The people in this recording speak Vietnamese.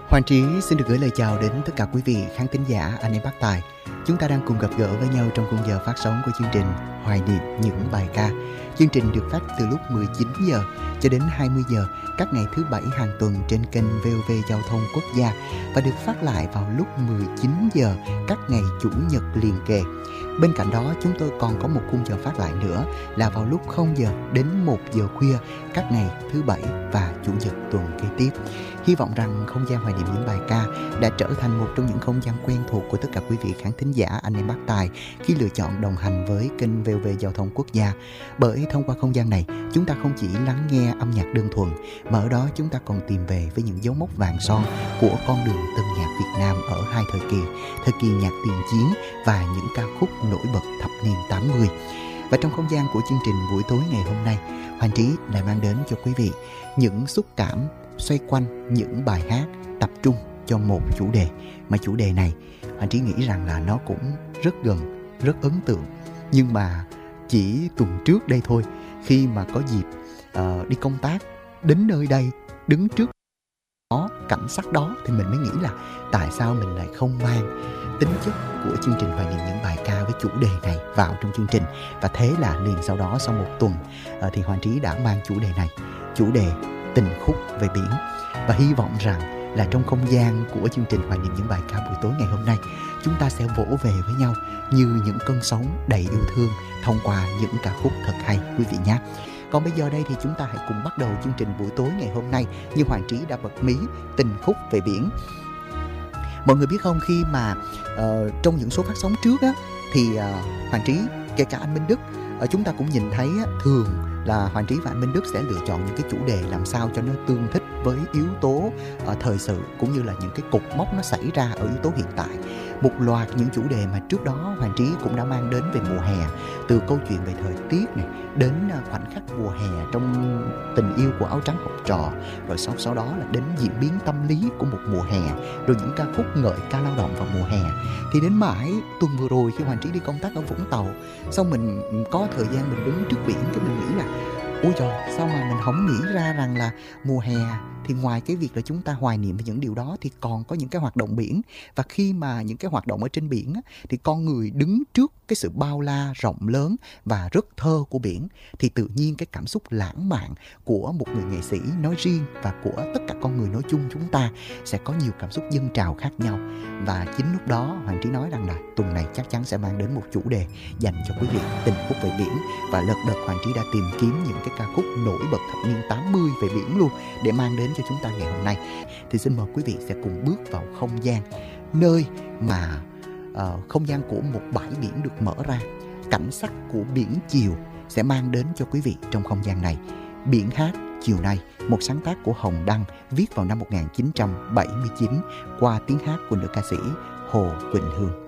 Hoàng Trí xin được gửi lời chào đến tất cả quý vị khán thính giả anh em bác tài. Chúng ta đang cùng gặp gỡ với nhau trong khung giờ phát sóng của chương trình Hoài niệm những bài ca. Chương trình được phát từ lúc 19 giờ cho đến 20 giờ các ngày thứ Bảy hàng tuần trên kênh VOV Giao thông Quốc gia và được phát lại vào lúc 19 giờ các ngày Chủ nhật liền kề. Bên cạnh đó chúng tôi còn có một khung giờ phát lại nữa là vào lúc 0 giờ đến 1 giờ khuya các ngày thứ Bảy và Chủ nhật tuần kế tiếp. Hy vọng rằng không gian Hoài niệm những bài ca đã trở thành một trong những không gian quen thuộc của tất cả quý vị khán thính giả anh em bác tài khi lựa chọn đồng hành với kênh VOV Giao thông Quốc gia. Bởi thông qua không gian này, chúng ta không chỉ lắng nghe âm nhạc đơn thuần, mà ở đó chúng ta còn tìm về với những dấu mốc vàng son của con đường tân nhạc Việt Nam ở hai thời kỳ nhạc tiền chiến và những ca khúc nổi bật thập niên 80. Và trong không gian của chương trình buổi tối ngày hôm nay, Hoàng Trí lại mang đến cho quý vị những xúc cảm xoay quanh những bài hát tập trung cho một chủ đề, mà chủ đề này Hoàng Trí nghĩ rằng là nó cũng rất gần, rất ấn tượng. Nhưng mà chỉ tuần trước đây thôi, khi mà có dịp đi công tác đến nơi đây, đứng trước đó, cảnh sắc đó, thì mình mới nghĩ là tại sao mình lại không mang tính chất của chương trình Hoài niệm những bài ca với chủ đề này vào trong chương trình. Và thế là liền sau đó, sau một tuần thì Hoàng Trí đã mang chủ đề này, chủ đề tình khúc về biển. Và hy vọng rằng là trong không gian của chương trình Hoài niệm những bài ca buổi tối ngày hôm nay, chúng ta sẽ vỗ về với nhau như những cơn sóng đầy yêu thương thông qua những ca khúc thật hay quý vị nhé. Còn bây giờ đây thì chúng ta hãy cùng bắt đầu chương trình buổi tối ngày hôm nay như Hoàng Trí đã bật mí, tình khúc về biển. Mọi người biết không, khi mà trong những số phát sóng trước á, thì Hoàng Trí, kể cả anh Minh Đức, chúng ta cũng nhìn thấy thường là Hoàng Trí và anh Minh Đức sẽ lựa chọn những cái chủ đề làm sao cho nó tương thích với yếu tố thời sự, cũng như là những cái cột mốc nó xảy ra ở yếu tố hiện tại. Một loạt những chủ đề mà trước đó Hoàng Trí cũng đã mang đến về mùa hè, từ câu chuyện về thời tiết này đến khoảnh khắc mùa hè trong tình yêu của áo trắng học trò, rồi sau đó là đến diễn biến tâm lý của một mùa hè, rồi những ca khúc ngợi ca lao động vào mùa hè. Thì đến mãi tuần vừa rồi khi Hoàng Trí đi công tác ở Vũng Tàu, xong mình có thời gian mình đứng trước biển, cái mình nghĩ là ôi trời, sao mà mình không nghĩ ra rằng là mùa hè thì ngoài cái việc là chúng ta hoài niệm về những điều đó thì còn có những cái hoạt động biển. Và khi mà những cái hoạt động ở trên biển á, thì con người đứng trước cái sự bao la, rộng lớn và rất thơ của biển, thì tự nhiên cái cảm xúc lãng mạn của một người nghệ sĩ nói riêng và của tất cả con người nói chung chúng ta sẽ có nhiều cảm xúc dâng trào khác nhau. Và chính lúc đó Hoàng Trí nói rằng là tuần này chắc chắn sẽ mang đến một chủ đề dành cho quý vị, tình khúc về biển. Và lật đật Hoàng Trí đã tìm kiếm những cái ca khúc nổi bật thập niên 80 về biển luôn để mang đến cho chúng ta ngày hôm nay. Thì xin mời quý vị sẽ cùng bước vào không gian nơi mà không gian của một bãi biển được mở ra. Cảnh sắc của biển chiều sẽ mang đến cho quý vị trong không gian này. Biển hát chiều nay, một sáng tác của Hồng Đăng viết vào năm 1979 qua tiếng hát của nữ ca sĩ Hồ Quỳnh Hương.